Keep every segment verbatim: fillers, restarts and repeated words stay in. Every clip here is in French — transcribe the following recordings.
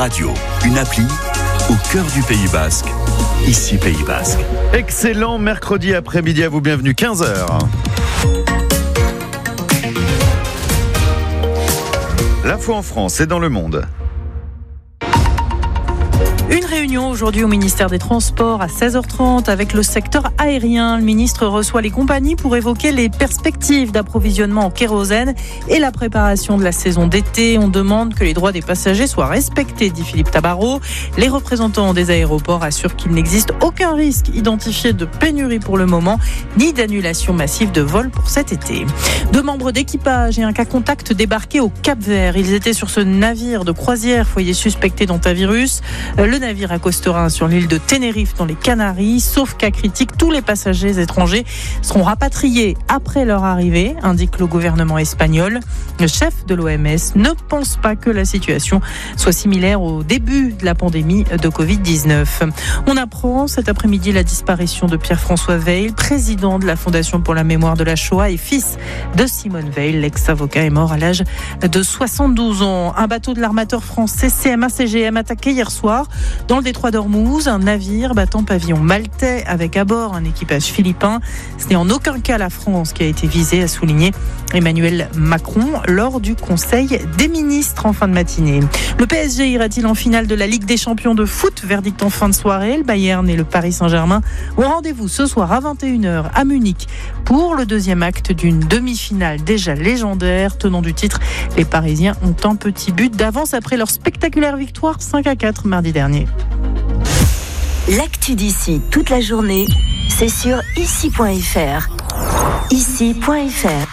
Radio, une appli au cœur du Pays Basque. Ici Pays Basque. Excellent mercredi après-midi à vous, bienvenue, quinze heures. L'info en France et dans le monde. Une réunion aujourd'hui au ministère des Transports à seize heures trente avec le secteur aérien. Le ministre reçoit les compagnies pour évoquer les perspectives d'approvisionnement en kérosène et la préparation de la saison d'été. On demande que les droits des passagers soient respectés, dit Philippe Tabarot. Les représentants des aéroports assurent qu'il n'existe aucun risque identifié de pénurie pour le moment, ni d'annulation massive de vols pour cet été. Deux membres d'équipage et un cas contact débarqués au Cap-Vert. Ils étaient sur ce navire de croisière, foyer suspecté d'hantavirus. Le navire accostera sur l'île de Tenerife dans les Canaries. Sauf cas critique, tous les passagers étrangers seront rapatriés après leur arrivée, indique le gouvernement espagnol. Le chef de l'O M S ne pense pas que la situation soit similaire au début de la pandémie de covid dix-neuf. On apprend cet après-midi la disparition de Pierre-François Weil, président de la Fondation pour la mémoire de la Shoah et fils de Simone Weil. L'ex-avocat est mort à l'âge de soixante-douze ans. Un bateau de l'armateur français C M A C G M attaqué hier soir dans le détroit d'Ormuz, un navire battant pavillon maltais avec à bord un équipage philippin. Ce n'est en aucun cas la France qui a été visée, a souligné Emmanuel Macron lors du Conseil des ministres en fin de matinée. Le P S G ira-t-il en finale de la Ligue des champions de foot? Verdict en fin de soirée. Le Bayern et le Paris Saint-Germain ont rendez-vous ce soir à vingt et une heures à Munich pour le deuxième acte d'une demi-finale déjà légendaire. Tenant du titre, les Parisiens ont un petit but d'avance après leur spectaculaire victoire cinq à quatre mardi dernier. L'actu d'ici toute la journée, c'est sur ici point f r. ici point f r.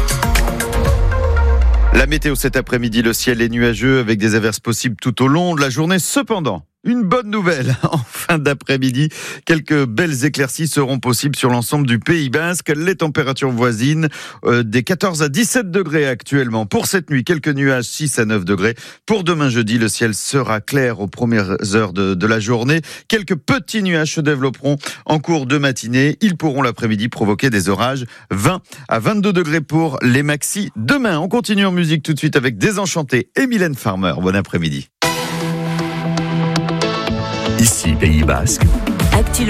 La météo cet après-midi, le ciel est nuageux avec des averses possibles tout au long de la journée. Cependant, une bonne nouvelle en fin d'après-midi. Quelques belles éclaircies seront possibles sur l'ensemble du Pays Basque. Les températures voisines euh, des quatorze à dix-sept degrés actuellement. Pour cette nuit, quelques nuages, six à neuf degrés. Pour demain jeudi, le ciel sera clair aux premières heures de, de la journée. Quelques petits nuages se développeront en cours de matinée. Ils pourront l'après-midi provoquer des orages. vingt à vingt-deux degrés pour les maxis. Demain, on continue en musique tout de suite avec Désenchanté et Mylène Farmer. Bon après-midi. Ici Pays Basque. Actu